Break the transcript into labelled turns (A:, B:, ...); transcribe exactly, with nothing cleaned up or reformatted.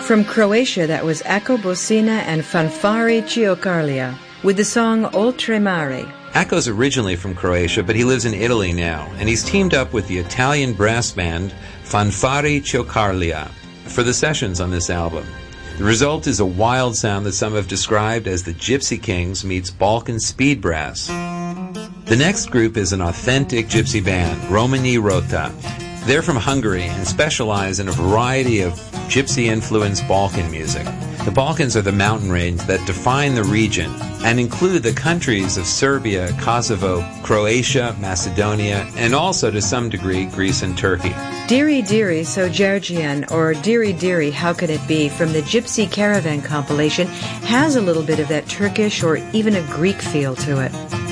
A: From Croatia, that was Ako Bosina and Fanfari Ciocarlia with the song Oltre Mare.
B: Ako's originally from Croatia, but he lives in Italy now, and he's teamed up with the Italian brass band Fanfari Ciocarlia for the sessions on this album. The result is a wild sound that some have described as the Gypsy Kings meets Balkan speed brass. The next group is an authentic gypsy band, Romani Rota. They're from Hungary and specialize in a variety of gypsy-influenced Balkan music. The Balkans are the mountain range that define the region and include the countries of Serbia, Kosovo, Croatia, Macedonia, and also to some degree Greece and Turkey.
A: Diri Diri So Georgian, or Diri Diri How Can It Be, from the Gypsy Caravan compilation, has a little bit of that Turkish or even a Greek feel to it.